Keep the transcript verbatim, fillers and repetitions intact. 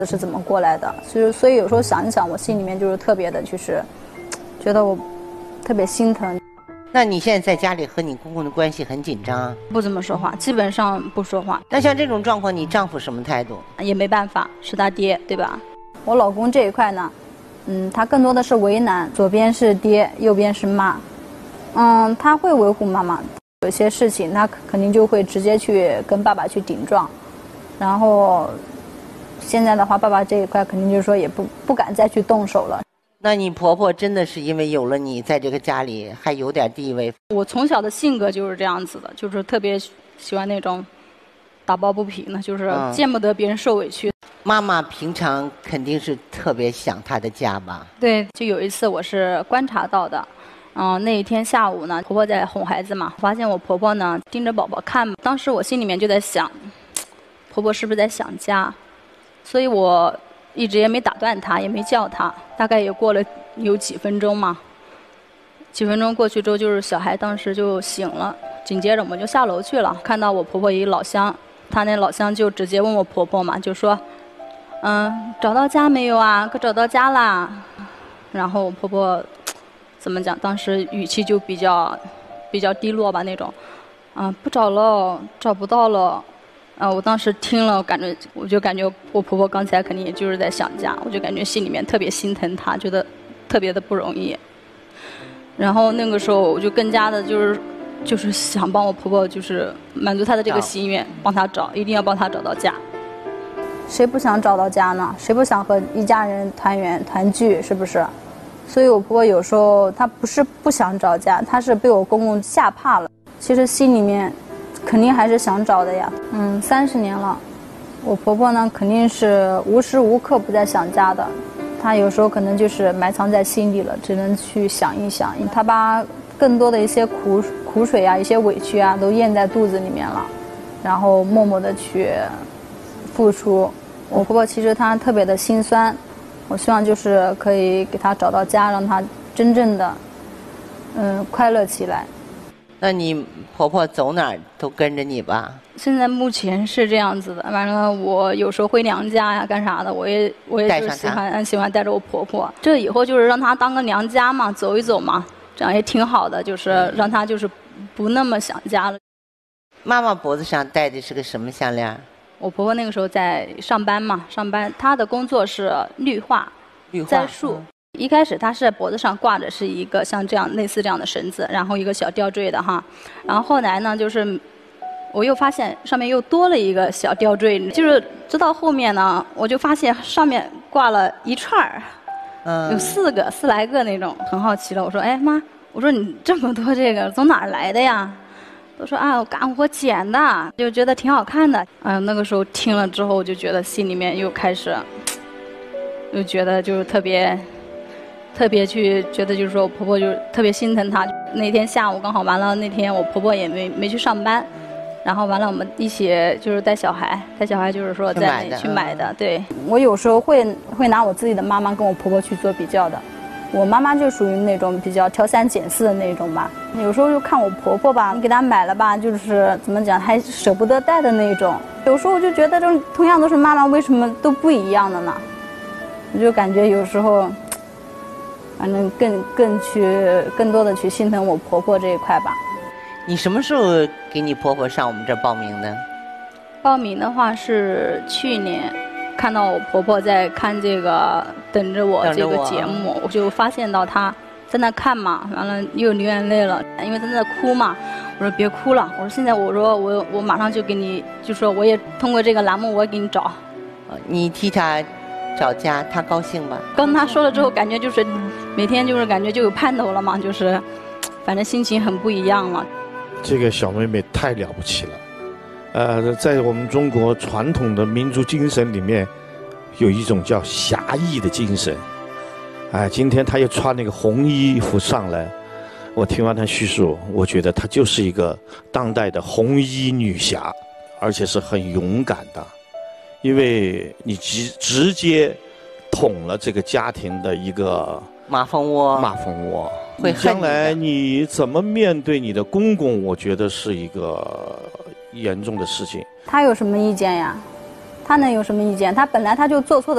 是怎么过来的。所以，所以有时候想一想，我心里面就是特别的，就是觉得我特别心疼。 那你现在在家里和你公公的关系很紧张？ 不怎么说话，基本上不说话。 那像这种状况，你丈夫什么态度？ 也没办法，是他爹，对吧？我老公这一块呢，嗯，他更多的是为难，左边是爹，右边是妈。嗯，他会维护妈妈，有些事情他肯定就会直接去跟爸爸去顶撞。然后现在的话，爸爸这一块肯定就是说也不不敢再去动手了。 那你婆婆真的是因为有了你，在这个家里还有点地位？ 我从小的性格就是这样子的，就是特别喜欢那种打抱不平的，就是见不得别人受委屈。嗯、 妈妈平常肯定是特别想她的家吧？ 对，就有一次我是观察到的，嗯、呃，那一天下午呢，婆婆在哄孩子嘛，发现我婆婆呢盯着宝宝看，当时我心里面就在想，婆婆是不是在想家？所以我一直也没打断她，也没叫她，大概也过了有几分钟嘛。几分钟过去之后，就是小孩当时就醒了，紧接着我们就下楼去了，看到我婆婆一老乡，她那老乡就直接问我婆婆嘛，就说，嗯，找到家没有啊？可找到家啦。然后我婆婆怎么讲？当时语气就比较比较低落吧那种，啊，不找了，找不到了。啊，我当时听了，我感觉我就感觉我婆婆刚才肯定也就是在想家，我就感觉心里面特别心疼她，觉得特别的不容易。然后那个时候我就更加的就是就是想帮我婆婆，就是满足她的这个心愿，帮她找，一定要帮她找到家。谁不想找到家呢？谁不想和一家人团圆团聚，是不是？所以我婆婆有时候她不是不想找家，她是被我公公吓怕了。其实心里面肯定还是想找的呀。嗯，三十年了，我婆婆呢肯定是无时无刻不在想家的。她有时候可能就是埋藏在心里了，只能去想一想。她把更多的一些苦苦水啊、一些委屈啊，都咽在肚子里面了，然后默默的去付出。我婆婆其实她特别的心酸，我希望就是可以给她找到家，让她真正的嗯快乐起来。 那你婆婆走哪儿都跟着你吧？ 现在目前是这样子的，反正我有时候回娘家呀，干啥的，我也我也就是喜欢喜欢带着我婆婆。这以后就是让她当个娘家嘛，走一走嘛，这样也挺好的，就是让她就是不那么想家了。 妈妈脖子上戴的是个什么项链？ 我婆婆那个时候在上班嘛，上班，她的工作是绿化， 绿化栽树。嗯，一开始她是脖子上挂着是一个像这样类似这样的绳子，然后一个小吊坠的哈，然后后来呢就是我又发现上面又多了一个小吊坠，就是直到后面呢我就发现上面挂了一串儿，嗯，有四个四来个那种，很好奇了。我说哎妈，我说你这么多这个从哪儿来的呀？都说啊我干活捡的，就觉得挺好看的。嗯、呃，那个时候听了之后，我就觉得心里面又开始又觉得就是特别特别去觉得就是说我婆婆就特别心疼她。那天下午刚好完了，那天我婆婆也没没去上班，然后完了我们一起就是带小孩，带小孩就是说在那去买的。对，我有时候会会拿我自己的妈妈跟我婆婆去做比较的。我妈妈就属于那种比较挑三拣四的那种吧，有时候就看我婆婆吧，你给她买了吧，就是怎么讲还舍不得带的那种。有时候我就觉得这同样都是妈妈，为什么都不一样的呢？我就感觉有时候反正更更去更多的去心疼我婆婆这一块吧。 你什么时候给你婆婆上我们这儿报名的？ 报名的话是去年，看到我婆婆在看这个等着我这个节目， 我, 我就发现到她在那看嘛，完了又流眼泪了，因为她在哭嘛。我说别哭了，我说现在我说我我马上就给你，就说我也通过这个栏目我给你找。 你替她找家，她高兴吧？ 跟她说了之后，感觉就是每天就是感觉就有盼头了嘛，就是反正心情很不一样了。 这个小妹妹太了不起了。呃，在我们中国传统的民族精神里面，有一种叫侠义的精神。哎，今天她又穿那个红衣服上来，我听完她叙述，我觉得她就是一个当代的红衣女侠，而且是很勇敢的，因为你直直接捅了这个家庭的一个马蜂窝。 马蜂窝， 会将来你怎么面对你的公公？我觉得是一个严重的事情。 他有什么意见呀？他能有什么意见？他本来他就做错的。